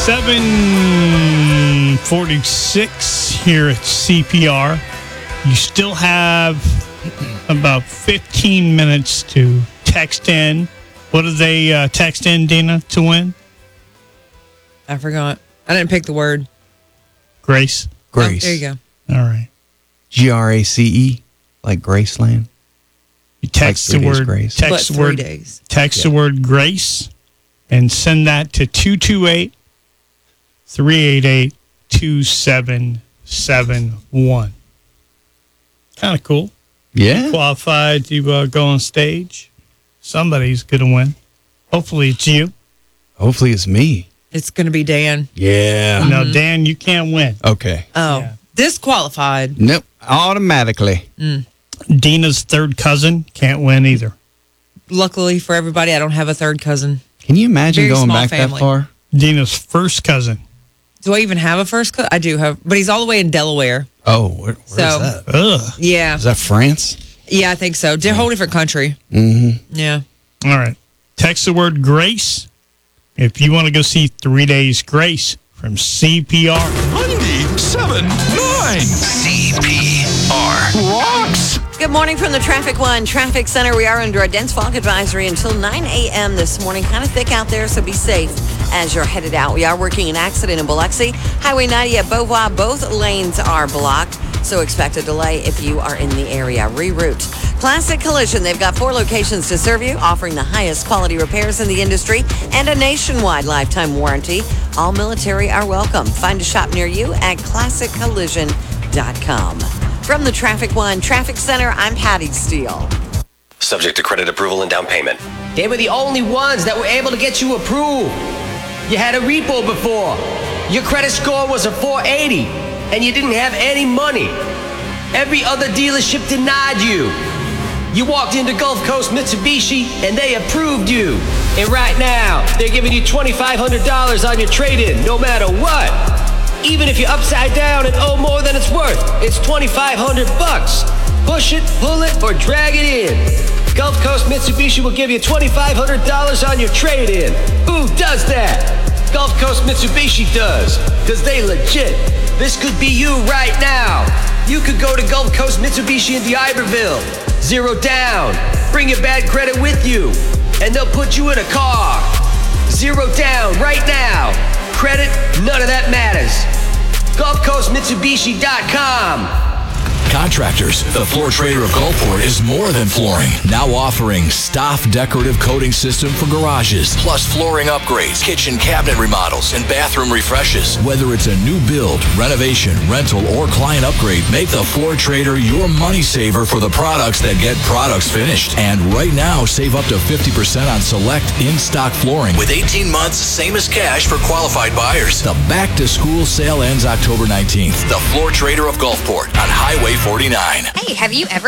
7:46 here at CPR. You still have about 15 minutes to text in. What do they text in, Dina, to win? I forgot. I didn't pick the word. Grace. Grace. Oh, there you go. All right. Grace, like Graceland. You text Like 3 the days word grace. text But the 3 word days. text the word grace and send that to 228-388-2771. Kind of cool. Yeah. Qualified to go on stage. Somebody's going to win. Hopefully it's you. Hopefully it's me. It's going to be Dan. Yeah. No, Dan, you can't win. Okay. Oh, Yeah. disqualified. Nope. Automatically. Dina's third cousin can't win either. Luckily for everybody, I don't have a third cousin. Can you imagine Very going small back family. that far? Dina's first cousin. Do I even have a first cousin? I do have, but he's all the way in Delaware. Oh, where's So- that? Ugh. Yeah. Is that France? Yeah, I think so. Whole different country. Mm-hmm. Yeah. All right. Text the word grace if you want to go see 3 Days Grace from CPR. 97.9 CPR rocks. Good morning from the Traffic One Traffic Center. We are under a dense fog advisory until 9 a.m. this morning. Kind of thick out there, so be safe as you're headed out. We are working an accident in Biloxi. Highway 90 at Beauvoir. Both lanes are blocked, so expect a delay if you are in the area. Reroute. Classic Collision. They've got 4 locations to serve you, offering the highest quality repairs in the industry and a nationwide lifetime warranty. All military are welcome. Find a shop near you at classiccollision.com. From the Traffic One Traffic Center, I'm Patty Steele. Subject to credit approval and down payment. They were the only ones that were able to get you approved. You had a repo before. Your credit score was a 480, and you didn't have any money. Every other dealership denied you. You walked into Gulf Coast Mitsubishi, and they approved you. And right now, they're giving you $2,500 on your trade-in, no matter what. Even if you're upside down and owe more than it's worth, it's $2,500. Push it, pull it, or drag it in. Gulf Coast Mitsubishi will give you $2,500 on your trade-in. Who does that? Gulf Coast Mitsubishi does, because they legit. This could be you right now. You could go to Gulf Coast Mitsubishi in Iberville. 0 down. Bring your bad credit with you, and they'll put you in a car. 0 down right now. Credit, none of that matters. GulfCoastMitsubishi.com. Contractors, the Floor Trader of Gulfport is more than flooring. Now offering Stoff Decorative Coating System for garages, plus flooring upgrades, kitchen cabinet remodels, and bathroom refreshes. Whether it's a new build, renovation, rental, or client upgrade, make the Floor Trader your money saver for the products that get products finished. And right now, save up to 50% on select in-stock flooring with 18 months, same as cash for qualified buyers. The back-to-school sale ends October 19th. The Floor Trader of Gulfport on Highway 49. Hey, have you ever